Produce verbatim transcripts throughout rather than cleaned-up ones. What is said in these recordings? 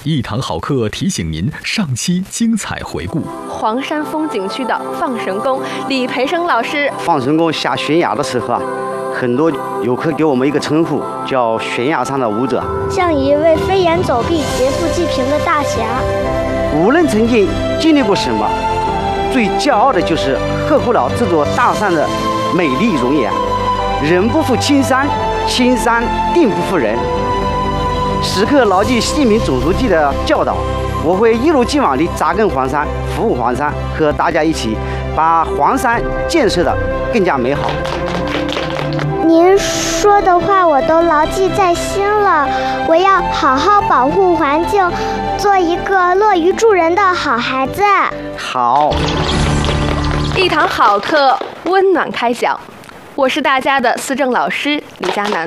一堂好课提醒您上期精彩回顾。 黄山风景区的放神功，李培生老师。 放神功下悬崖的时候啊，很多游客给我们一个称呼，叫悬崖上的舞者， 像一位飞檐走壁、劫富济贫的大侠。 无论曾经经历过什么，最骄傲的就是呵护了这座大山的美丽容颜。人不负青山，青山定不负人。时刻牢记习近平总书记的教导，我会一如既往地扎根黄山，服务黄山，和大家一起把黄山建设得更加美好。 您说的话我都牢记在心了，我要好好保护环境，做一个乐于助人的好孩子。 好， 一堂好课，温暖开讲。我是大家的思政老师李佳楠。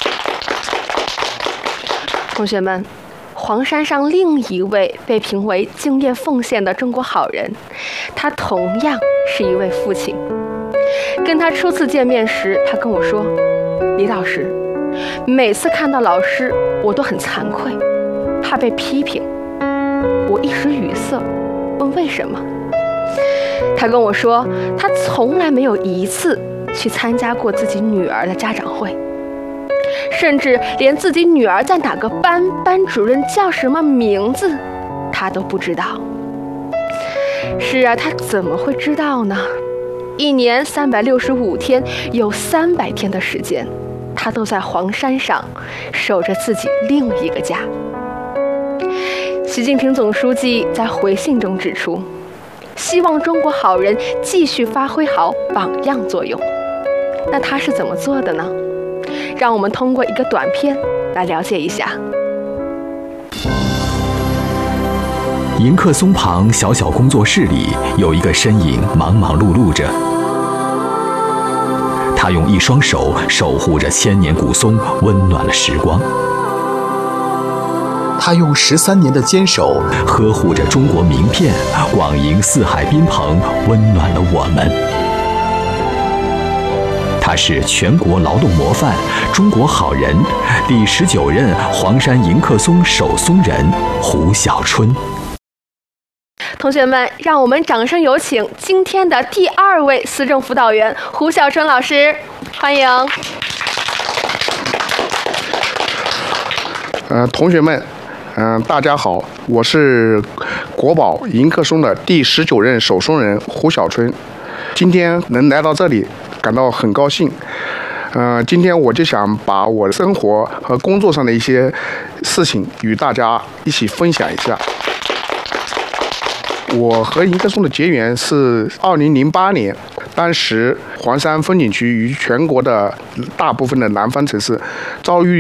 同学们，黄山上另一位被评为敬业奉献的中国好人，他同样是一位父亲。跟他初次见面时，他跟我说：“李老师，每次看到老师，我都很惭愧，怕被批评。”我一时语塞，问为什么？他跟我说，他从来没有一次去参加过自己女儿的家长会，甚至连自己女儿在哪个班、班主任叫什么名字，他都不知道。是啊，他怎么会知道呢？一年三百六十五天，有三百天的时间，他都在黄山上守着自己另一个家。习近平总书记在回信中指出，希望中国好人继续发挥好榜样作用。那他是怎么做的呢？让我们通过一个短片来了解一下。 迎客松旁小小工作室里，有一个身影忙忙碌碌着。他用一双手守护着千年古松，温暖了时光。他用十三年的坚守呵护着中国名片，广迎四海宾朋，温暖了我们。他是全国劳动模范、中国好人，第十九任黄山迎客松守松人胡小春。 同学们，让我们掌声有请今天的第二位思政辅导员胡小春老师，欢迎。 呃，同学们，嗯、呃，大家好，我是国宝迎客松的第十九任守松人胡小春，今天能来到这里，感到很高兴。呃，今天我就想把我的生活和工作上的一些事情与大家一起分享一下。我和迎客松的结缘是二零零八年，当时黄山风景区与全国的大部分的南方城市遭遇